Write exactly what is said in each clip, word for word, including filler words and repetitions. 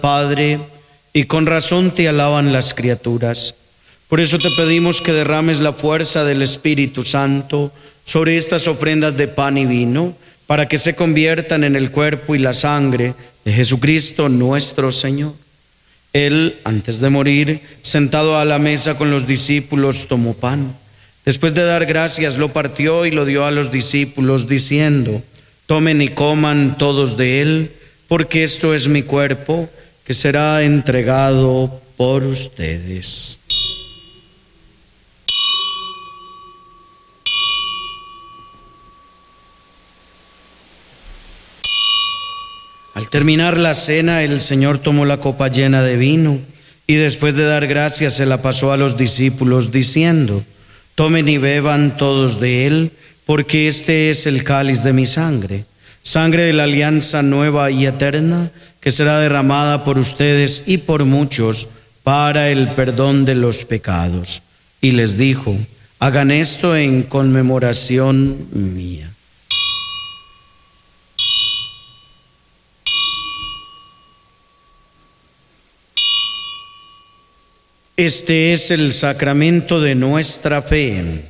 Padre, y con razón te alaban las criaturas. Por eso te pedimos que derrames la fuerza del Espíritu Santo sobre estas ofrendas de pan y vino, para que se conviertan en el cuerpo y la sangre de Jesucristo nuestro Señor. Él, antes de morir, sentado a la mesa con los discípulos, tomó pan. Después de dar gracias, lo partió y lo dio a los discípulos, diciendo: tomen y coman todos de él, porque esto es mi cuerpo, que será entregado por ustedes. Al terminar la cena, el Señor tomó la copa llena de vino y después de dar gracias se la pasó a los discípulos diciendo: tomen y beban todos de él, porque este es el cáliz de mi sangre, sangre de la alianza nueva y eterna, que será derramada por ustedes y por muchos para el perdón de los pecados. Y les dijo: hagan esto en conmemoración mía. Este es el sacramento de nuestra fe.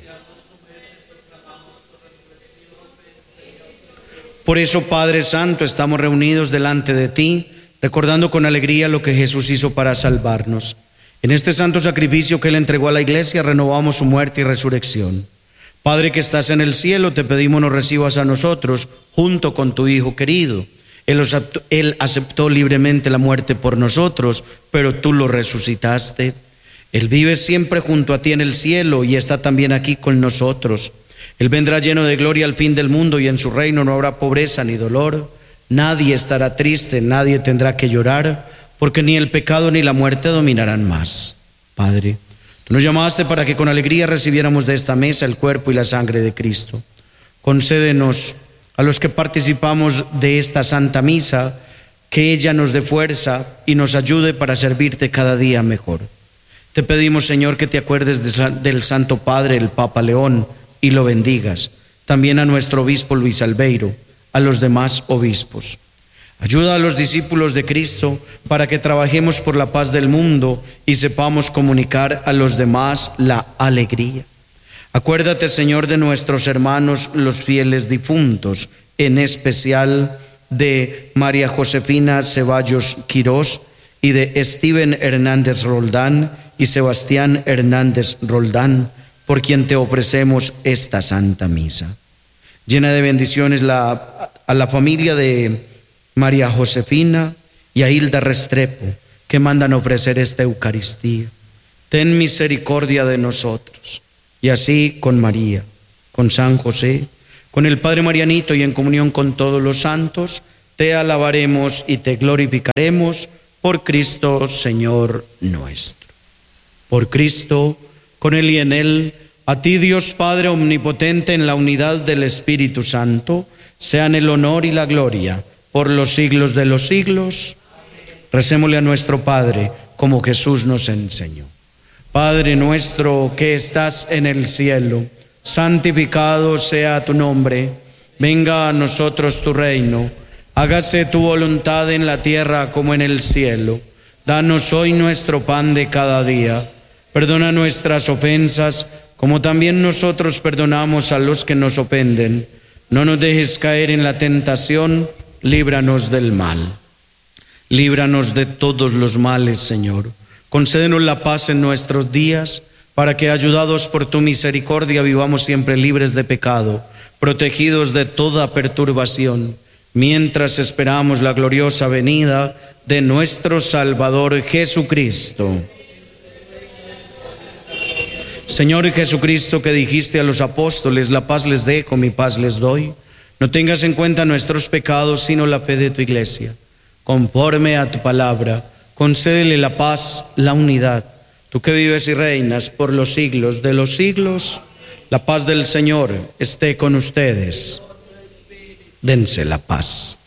Por eso, Padre Santo, estamos reunidos delante de ti, recordando con alegría lo que Jesús hizo para salvarnos. En este santo sacrificio que Él entregó a la Iglesia, renovamos su muerte y resurrección. Padre que estás en el cielo, te pedimos nos recibas a nosotros junto con tu Hijo querido. Él aceptó, Él aceptó libremente la muerte por nosotros, pero tú lo resucitaste. Él vive siempre junto a ti en el cielo y está también aquí con nosotros. Él vendrá lleno de gloria al fin del mundo y en su reino no habrá pobreza ni dolor. Nadie estará triste, nadie tendrá que llorar, porque ni el pecado ni la muerte dominarán más. Padre, tú nos llamaste para que con alegría recibiéramos de esta mesa el cuerpo y la sangre de Cristo. Concédenos a los que participamos de esta santa misa que ella nos dé fuerza y nos ayude para servirte cada día mejor. Te pedimos, Señor, que te acuerdes del Santo Padre, el Papa León, y lo bendigas. También a nuestro obispo Luis Albeiro, a los demás obispos. Ayuda a los discípulos de Cristo para que trabajemos por la paz del mundo y sepamos comunicar a los demás la alegría. Acuérdate, Señor, de nuestros hermanos los fieles difuntos, en especial de María Josefina Ceballos Quirós y de Steven Hernández Roldán y Sebastián Hernández Roldán, por quien te ofrecemos esta santa misa. Llena de bendiciones la, a la familia de María Josefina y a Hilda Restrepo, que mandan ofrecer esta Eucaristía. Ten misericordia de nosotros. Y así con María, con San José, con el Padre Marianito y en comunión con todos los santos, te alabaremos y te glorificaremos por Cristo Señor nuestro. Por Cristo, con Él y en Él, a ti Dios Padre omnipotente en la unidad del Espíritu Santo, sean el honor y la gloria por los siglos de los siglos. Recémosle a nuestro Padre como Jesús nos enseñó. Padre nuestro que estás en el cielo, santificado sea tu nombre. Venga a nosotros tu reino. Hágase tu voluntad en la tierra como en el cielo. Danos hoy nuestro pan de cada día. Perdona nuestras ofensas, como también nosotros perdonamos a los que nos ofenden. No nos dejes caer en la tentación, líbranos del mal. Líbranos de todos los males, Señor. Concédenos la paz en nuestros días, para que, ayudados por tu misericordia, vivamos siempre libres de pecado, protegidos de toda perturbación, mientras esperamos la gloriosa venida de nuestro Salvador Jesucristo. Señor Jesucristo, que dijiste a los apóstoles: la paz les dejo, mi paz les doy, no tengas en cuenta nuestros pecados, sino la fe de tu iglesia. Conforme a tu palabra, concédele la paz, la unidad. Tú que vives y reinas por los siglos de los siglos, la paz del Señor esté con ustedes. Dense la paz.